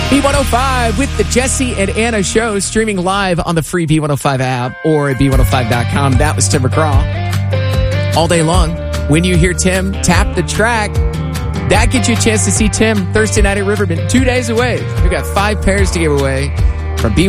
B105 with the Jesse and Anna show, streaming live on the free B105 app or at B105.com. That was Tim McGraw. All day long, when you hear Tim tap the track, that gets you a chance to see Tim Thursday night at Riverbend, 2 days away. We got 5 pairs to give away from B105.